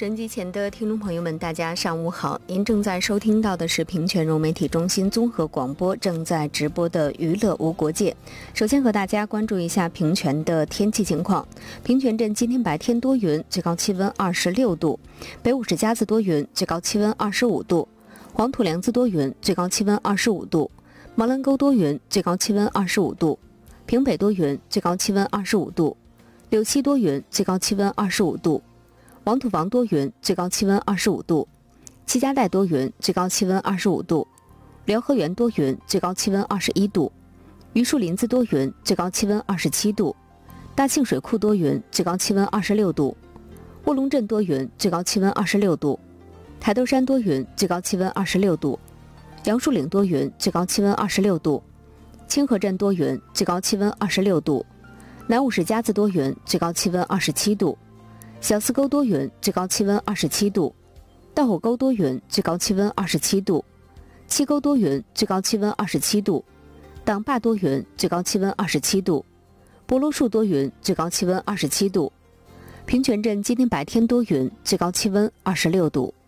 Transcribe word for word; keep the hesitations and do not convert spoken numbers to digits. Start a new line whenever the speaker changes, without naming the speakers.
收音机前的听众朋友们，大家上午好！您正在收听到的是平泉融媒体中心综合广播正在直播的娱乐无国界。首先和大家关注一下平泉的天气情况。平泉镇今天白天多云，最高气温二十六度；北五市夹子多云，最高气温二十五度；黄土梁子多云，最高气温二十五度；毛兰沟多云，最高气温二十五度；平北多云，最高气温二十五度；柳溪多云，最高气温二十五度；王土房多云，最高气温二十五度；齐家带多云，最高气温二十五度；辽河源多云，最高气温二十一度；榆树林子多云，最高气温二十七度；大庆水库多云，最高气温二十六度；卧龙镇多云，最高气温二十六度；台豆山多云，最高气温二十六度；杨树岭多云，最高气温二十六度；清河镇多云，最高气温二十六度；南五市夹子多云，最高气温二十七度；小四沟多云，最高气温二十七度；道火沟多云，最高气温二十七度；七沟多云，最高气温二十七度；党坝多云，最高气温二十七度；柏罗树多云，最高气温二十七度；平泉镇今天白天多云，最高气温二十六度。